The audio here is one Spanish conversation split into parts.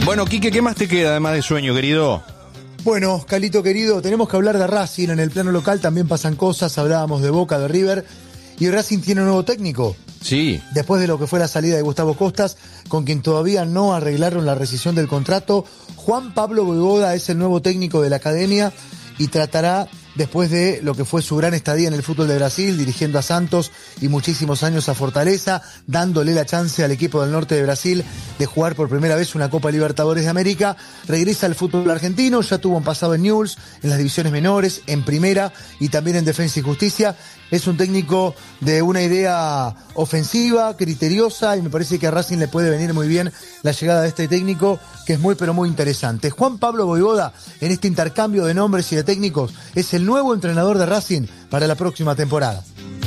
Bueno, Quique, ¿qué más te queda además de sueño, querido? Bueno, Calito querido, tenemos que hablar de Racing. En el plano local también pasan cosas, hablábamos de Boca, de River, y Racing tiene un nuevo técnico. Sí. Después de lo que fue la salida de Gustavo Costas, con quien todavía no arreglaron la rescisión del contrato, Juan Pablo Voivoda es el nuevo técnico de la academia y tratará, después de lo que fue su gran estadía en el fútbol de Brasil, dirigiendo a Santos y muchísimos años a Fortaleza, dándole la chance al equipo del norte de Brasil de jugar por primera vez una Copa Libertadores de América. Regresa al fútbol argentino, ya tuvo un pasado en Newell's, en las divisiones menores, en primera y también en Defensa y Justicia. Es un técnico de una idea ofensiva, criteriosa, y me parece que a Racing le puede venir muy bien la llegada de este técnico, que es muy pero muy interesante. Juan Pablo Voivoda, en este intercambio de nombres y de técnicos, es el nuevo entrenador de Racing para la próxima temporada.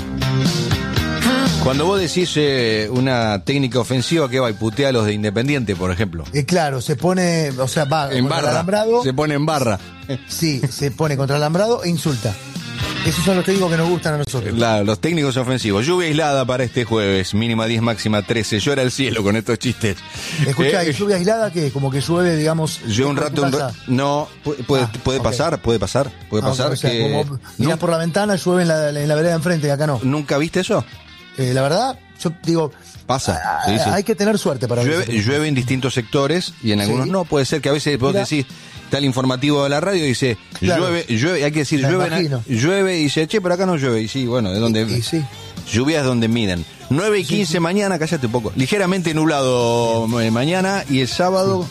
Cuando vos decís una técnica ofensiva, ¿qué va? Y putea a los de Independiente, por ejemplo. Claro, se pone, o sea, va en contra barra, el alambrado. se pone en barra. Sí, se pone contra el alambrado e insulta. Esos son los técnicos que nos gustan a nosotros. Los técnicos ofensivos. Lluvia aislada para este jueves, mínima 10, máxima 13. Llora el cielo con estos chistes. Escuchá, ¿y lluvia aislada qué? Como que llueve, digamos. Llueve un rato, no, puede okay. pasar. Puede pasar O sea, que... como mirás por la ventana, llueve en la vereda de enfrente, y acá no. ¿Nunca viste eso? La verdad, yo digo... Pasa, sí. Hay que tener suerte para ver. Llueve en distintos sectores y en algunos no. Puede ser que a veces vos decís, está el informativo de la radio y dice, claro, llueve, hay que decir, llueve y dice, che, pero acá no llueve. Y sí, bueno, ¿de dónde? Sí. Lluvias donde miden. 9:15 mañana, cállate un poco. Ligeramente nublado mañana y el sábado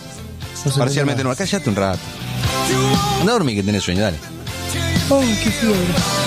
parcialmente nublado. Cállate un rato. No dormí que tenés sueño, dale. Oh, qué fiebre.